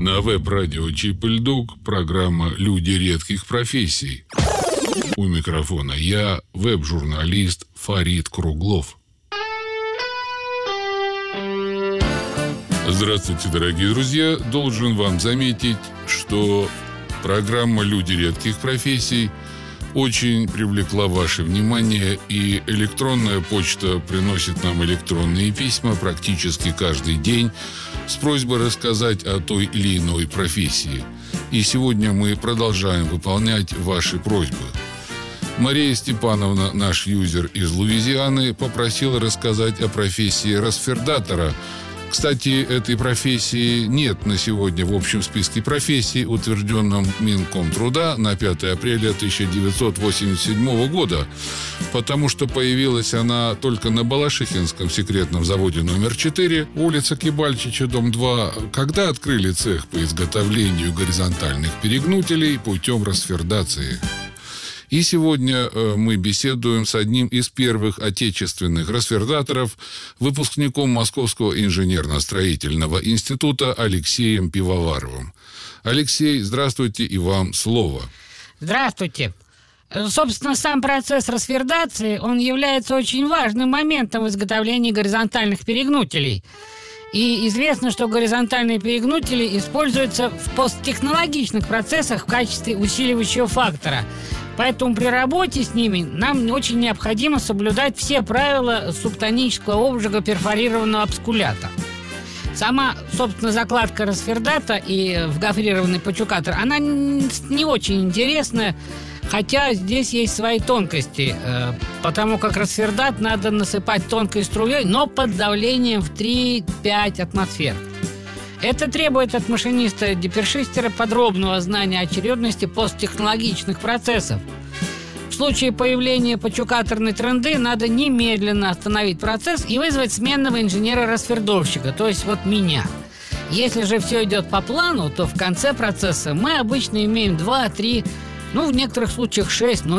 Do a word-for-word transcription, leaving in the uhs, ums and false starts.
На веб-радио Чип-Льдук программа «Люди редких профессий». У микрофона я, веб-журналист Фарид Круглов. Здравствуйте, дорогие друзья. Должен вам заметить, что программа «Люди редких профессий» очень привлекла ваше внимание, и электронная почта приносит нам электронные письма практически каждый день с просьбой рассказать о той или иной профессии. И сегодня мы продолжаем выполнять ваши просьбы. Мария Степановна, наш юзер из Луизианы, попросила рассказать о профессии расфердатора. Кстати, этой профессии нет на сегодня в общем списке профессий, утвержденном Минкомтруда на пятое апреля тысяча девятьсот восемьдесят седьмого года, потому что появилась она только на Балашихинском секретном заводе номер четыре, улица Кибальчича, дом два, когда открыли цех по изготовлению горизонтальных перегнутелей путем расфердации. И сегодня мы беседуем с одним из первых отечественных расфердаторов, выпускником Московского инженерно-строительного института Алексеем Пивоваровым. Алексей, здравствуйте, и вам слово. Здравствуйте. Собственно, сам процесс расфердации, он является очень важным моментом в изготовлении горизонтальных перегнутелей. И известно, что горизонтальные перегнутели используются в посттехнологичных процессах в качестве усиливающего фактора. Поэтому при работе с ними нам очень необходимо соблюдать все правила субтонического обжига перфорированного обскулята. Сама, собственно, закладка расфердата и в гофрированный пачукатор, она не очень интересная, хотя здесь есть свои тонкости, потому как расфердат надо насыпать тонкой струей, но под давлением в три-пять атмосфер. Это требует от машиниста-депершистера подробного знания очередности посттехнологичных процессов. В случае появления пачукаторной тренды надо немедленно остановить процесс и вызвать сменного инженера-расфердовщика, то есть вот меня. Если же все идет по плану, то в конце процесса мы обычно имеем два-три, ну в некоторых случаях шесть, но